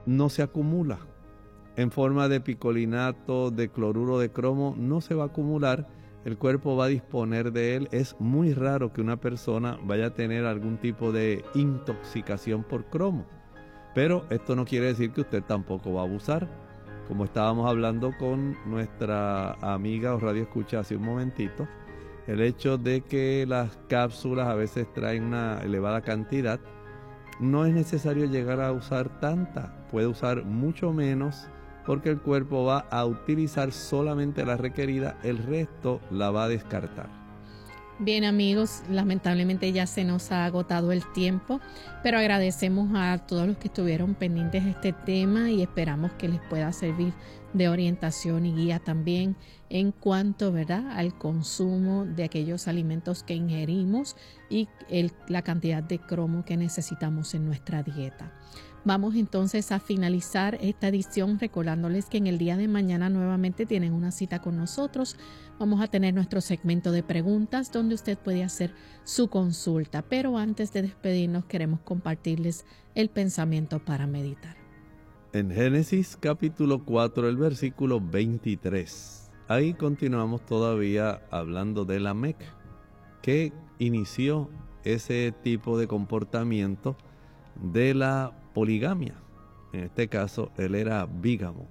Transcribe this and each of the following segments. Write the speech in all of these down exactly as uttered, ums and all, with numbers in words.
no se acumula. En forma de picolinato, de cloruro de cromo, no se va a acumular. El cuerpo va a disponer de él. Es muy raro que una persona vaya a tener algún tipo de intoxicación por cromo. Pero esto no quiere decir que usted tampoco va a abusar. Como estábamos hablando con nuestra amiga o radioescucha hace un momentito, el hecho de que las cápsulas a veces traen una elevada cantidad, no es necesario llegar a usar tanta. Puede usar mucho menos porque el cuerpo va a utilizar solamente la requerida, el resto la va a descartar. Bien, amigos, lamentablemente ya se nos ha agotado el tiempo, pero agradecemos a todos los que estuvieron pendientes de este tema y esperamos que les pueda servir de orientación y guía también en cuanto, ¿verdad?, al consumo de aquellos alimentos que ingerimos y el, la cantidad de cromo que necesitamos en nuestra dieta. Vamos entonces a finalizar esta edición recordándoles que en el día de mañana nuevamente tienen una cita con nosotros. Vamos a tener nuestro segmento de preguntas donde usted puede hacer su consulta. Pero antes de despedirnos queremos compartirles el pensamiento para meditar. En Génesis capítulo cuatro, el versículo veintitrés. Ahí continuamos todavía hablando de Lamec, que inició ese tipo de comportamiento de la poligamia. En este caso, él era bígamo.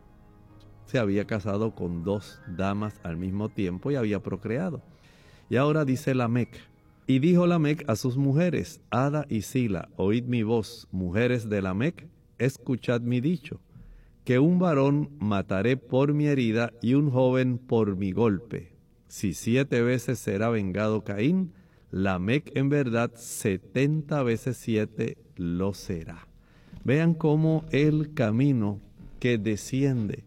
Se había casado con dos damas al mismo tiempo y había procreado. Y ahora dice Lamec: y dijo Lamec a sus mujeres, Ada y Sila, oíd mi voz, mujeres de Lamec, escuchad mi dicho, que un varón mataré por mi herida y un joven por mi golpe. Si siete veces será vengado Caín, Lamec en verdad setenta veces siete lo será. Vean cómo el camino que desciende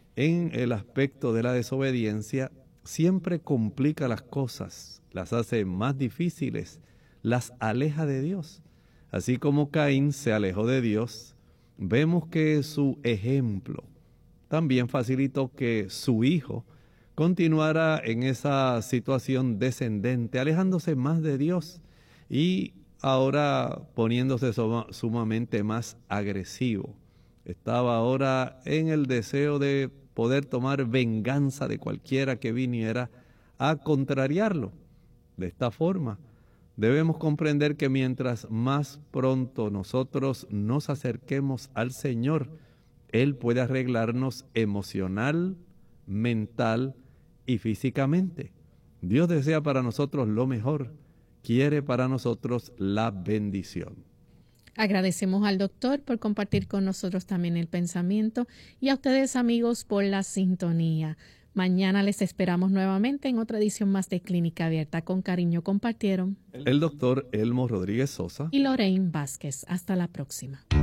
en el aspecto de la desobediencia siempre complica las cosas, las hace más difíciles, las aleja de Dios. Así como Caín se alejó de Dios, vemos que su ejemplo también facilitó que su hijo continuara en esa situación descendente, alejándose más de Dios y ahora poniéndose sumamente más agresivo. Estaba ahora en el deseo de poder tomar venganza de cualquiera que viniera a contrariarlo. De esta forma, debemos comprender que mientras más pronto nosotros nos acerquemos al Señor, Él puede arreglarnos emocional, mental y físicamente. Dios desea para nosotros lo mejor. Quiere para nosotros la bendición. Agradecemos al doctor por compartir con nosotros también el pensamiento y a ustedes, amigos, por la sintonía. Mañana les esperamos nuevamente en otra edición más de Clínica Abierta. Con cariño compartieron el doctor Elmo Rodríguez Sosa y Lorraine Vázquez. Hasta la próxima.